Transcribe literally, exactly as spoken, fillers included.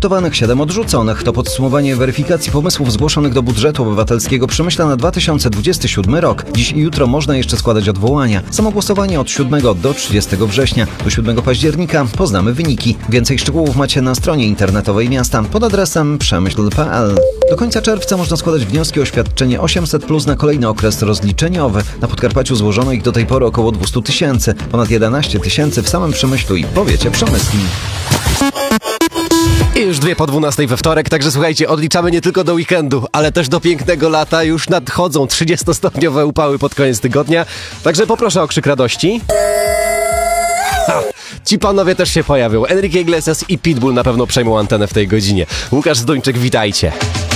zaakceptowanych, siedem odrzuconych. To podsumowanie weryfikacji pomysłów zgłoszonych do budżetu obywatelskiego Przemyśla na dwa tysiące dwudziesty siódmy rok. Dziś i jutro można jeszcze składać odwołania. Samo głosowanie od siódmego do trzydziestego września. Do siódmego października poznamy wyniki. Więcej szczegółów macie na stronie internetowej miasta pod adresem przemyśl kropka p l. Do końca czerwca można składać wnioski o świadczenie osiemset plus na kolejny okres rozliczeniowy. Na Podkarpaciu złożono ich do tej pory około dwieście tysięcy. Ponad jedenaście tysięcy w samym Przemyślu i powiecie przemyslim. I już dwie po dwunastej we wtorek, także słuchajcie, odliczamy nie tylko do weekendu, ale też do pięknego lata. Już nadchodzą trzydziestostopniowe upały pod koniec tygodnia, także poproszę o krzyk radości. Ha, ci panowie też się pojawią. Enrique Iglesias i Pitbull na pewno przejmą antenę w tej godzinie. Łukasz Zduńczyk, witajcie.